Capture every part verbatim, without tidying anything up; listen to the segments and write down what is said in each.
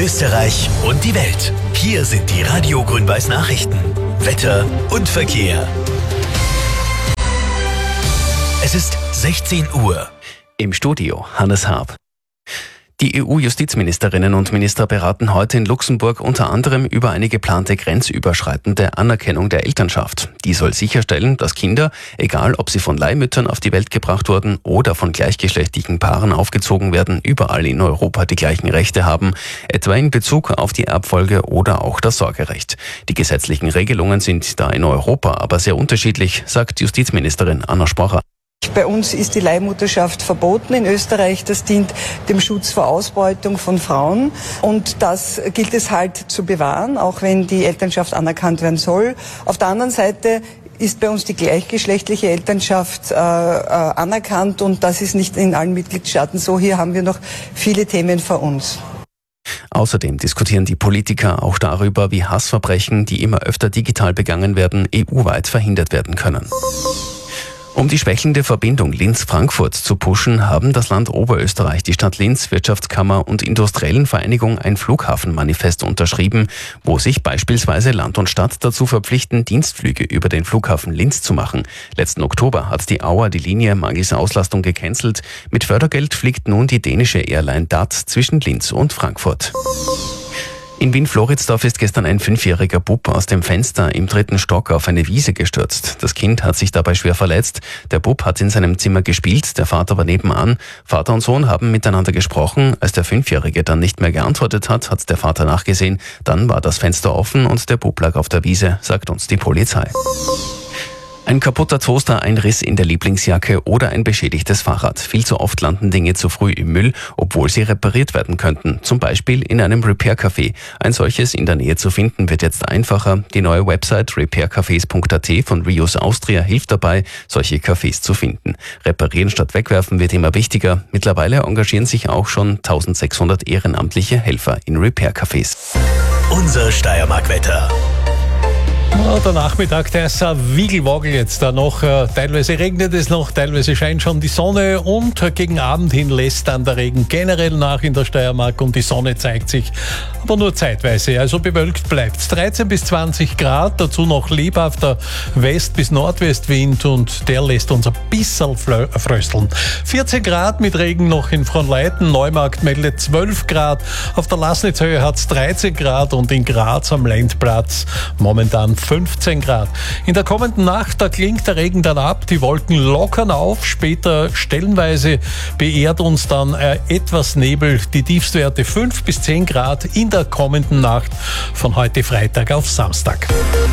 Österreich und die Welt. Hier sind die Radio Grün-Weiß Nachrichten. Wetter und Verkehr. Es ist sechzehn Uhr. Im Studio Hannes Haab. Die E U-Justizministerinnen und Minister beraten heute in Luxemburg unter anderem über eine geplante grenzüberschreitende Anerkennung der Elternschaft. Die soll sicherstellen, dass Kinder, egal ob sie von Leihmüttern auf die Welt gebracht wurden oder von gleichgeschlechtlichen Paaren aufgezogen werden, überall in Europa die gleichen Rechte haben, etwa in Bezug auf die Erbfolge oder auch das Sorgerecht. Die gesetzlichen Regelungen sind da in Europa aber sehr unterschiedlich, sagt Justizministerin Anna Sporer. Bei uns ist die Leihmutterschaft verboten in Österreich. Das dient dem Schutz vor Ausbeutung von Frauen. Und das gilt es halt zu bewahren, auch wenn die Elternschaft anerkannt werden soll. Auf der anderen Seite ist bei uns die gleichgeschlechtliche Elternschaft äh, äh, anerkannt. Und das ist nicht in allen Mitgliedstaaten so. Hier haben wir noch viele Themen vor uns. Außerdem diskutieren die Politiker auch darüber, wie Hassverbrechen, die immer öfter digital begangen werden, E U-weit verhindert werden können. Um die schwächelnde Verbindung Linz-Frankfurt zu pushen, haben das Land Oberösterreich, die Stadt Linz, Wirtschaftskammer und Industriellen Vereinigung ein Flughafenmanifest unterschrieben, wo sich beispielsweise Land und Stadt dazu verpflichten, Dienstflüge über den Flughafen Linz zu machen. Letzten Oktober hat die Auer die Linie mangels Auslastung gecancelt. Mit Fördergeld fliegt nun die dänische Airline D A T zwischen Linz und Frankfurt. In Wien-Floridsdorf ist gestern ein fünfjähriger Bub aus dem Fenster im dritten Stock auf eine Wiese gestürzt. Das Kind hat sich dabei schwer verletzt. Der Bub hat in seinem Zimmer gespielt, der Vater war nebenan. Vater und Sohn haben miteinander gesprochen. Als der Fünfjährige dann nicht mehr geantwortet hat, hat der Vater nachgesehen. Dann war das Fenster offen und der Bub lag auf der Wiese, sagt uns die Polizei. Ein kaputter Toaster, ein Riss in der Lieblingsjacke oder ein beschädigtes Fahrrad. Viel zu oft landen Dinge zu früh im Müll, obwohl sie repariert werden könnten. Zum Beispiel in einem Repair-Café. Ein solches in der Nähe zu finden wird jetzt einfacher. Die neue Website repair cafés punkt a t von Reuse Austria hilft dabei, solche Cafés zu finden. Reparieren statt wegwerfen wird immer wichtiger. Mittlerweile engagieren sich auch schon eintausendsechshundert ehrenamtliche Helfer in Repair-Cafés. Unser Steiermark-Wetter. Ja, der Nachmittag, der ist ein Wiegelwogel jetzt da noch. Teilweise regnet es noch, teilweise scheint schon die Sonne und gegen Abend hin lässt dann der Regen generell nach in der Steiermark und die Sonne zeigt sich, aber nur zeitweise. Also bewölkt bleibt dreizehn bis zwanzig Grad, dazu noch lebhafter West- bis Nordwestwind und der lässt uns ein bisschen frösteln. vierzehn Grad mit Regen noch in Fronleiten, Neumarkt meldet zwölf Grad, auf der Laßnitzhöhe hat es dreizehn Grad und in Graz am Lendplatz momentan fünfzehn Grad. In der kommenden Nacht, da klingt der Regen dann ab, die Wolken lockern auf, später stellenweise beehrt uns dann äh, etwas Nebel, die Tiefstwerte fünf bis zehn Grad in der kommenden Nacht von heute Freitag auf Samstag.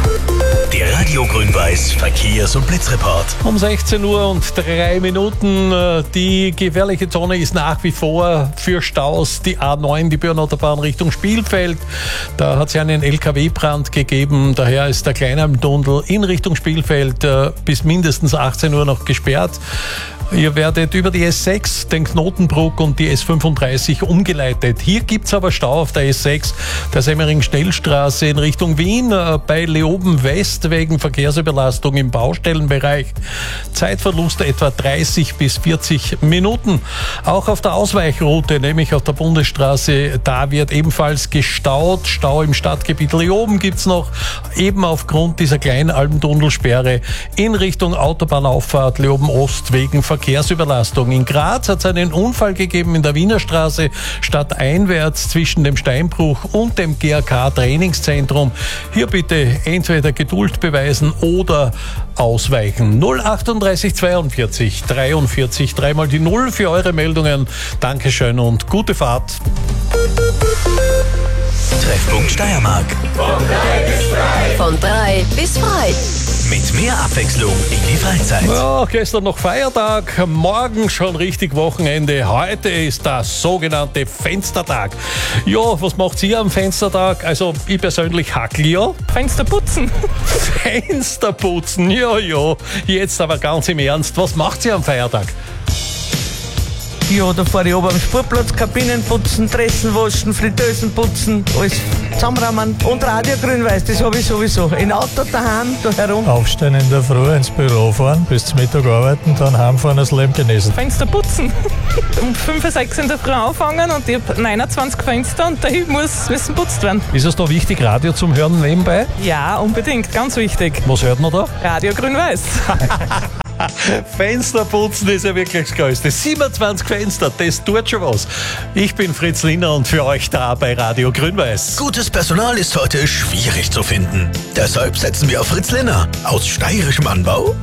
Der Radio Grün-Weiß Verkehrs- und Blitzreport. Um sechzehn Uhr und drei Minuten. Die gefährliche Zone ist nach wie vor für Staus. Die A neun, die Bürnautobahn Richtung Spielfeld. Da hat es ja einen L K W-Brand gegeben. Daher ist der Kleinalmtunnel in Richtung Spielfeld bis mindestens achtzehn Uhr noch gesperrt. Ihr werdet über die S sechs, den Knotenbruck und die S fünfunddreißig umgeleitet. Hier gibt's aber Stau auf der S sechs, der Semmering-Schnellstraße in Richtung Wien, bei Leoben West wegen Verkehrsüberlastung im Baustellenbereich. Zeitverluste etwa dreißig bis vierzig Minuten. Auch auf der Ausweichroute, nämlich auf der Bundesstraße, da wird ebenfalls gestaut. Stau im Stadtgebiet Leoben gibt's noch, eben aufgrund dieser Kleinalmtunnelsperre in Richtung Autobahnauffahrt Leoben Ost wegen Verkehrsüberlastung. Verkehrsüberlastung. In Graz hat es einen Unfall gegeben in der Wiener Straße, stadteinwärts zwischen dem Steinbruch und dem G A K-Trainingszentrum. Hier bitte entweder Geduld beweisen oder ausweichen. null achtunddreißig zweiundvierzig dreiundvierzig, dreimal die Null für eure Meldungen. Dankeschön und gute Fahrt. Treffpunkt Steiermark. Von drei bis frei. Von drei bis frei. Mit mehr Abwechslung in die Freizeit. Ja, gestern noch Feiertag, morgen schon richtig Wochenende. Heute ist der sogenannte Fenstertag. Ja, was macht ihr am Fenstertag? Also ich persönlich hackl ja. Fenster putzen. Fenster putzen, ja, ja. Jetzt aber ganz im Ernst, was macht ihr am Feiertag? Ja, da fahre ich oben am Sportplatz, Kabinen putzen, Dressen waschen, Fritteusen putzen, alles zusammenräumen. Und Radio Grün-Weiß, das habe ich sowieso. In Auto, daheim, da herum. Aufstehen in der Früh, ins Büro fahren, bis zum Mittag arbeiten, dann heimfahren, das Leben genießen. Fenster putzen. Um fünf, sechs in der Früh anfangen und ich habe neunundzwanzig Fenster und dahin muss, müssen putzt werden. Ist es da wichtig, Radio zum Hören nebenbei? Ja, unbedingt, ganz wichtig. Was hört man da? Radio Grün-Weiß. Fenster putzen ist ja wirklich das Größte. siebenundzwanzig Fenster, das tut schon was. Ich bin Fritz Linner und für euch da bei Radio Grün-Weiß. Gutes Personal ist heute schwierig zu finden. Deshalb setzen wir auf Fritz Linner aus steirischem Anbau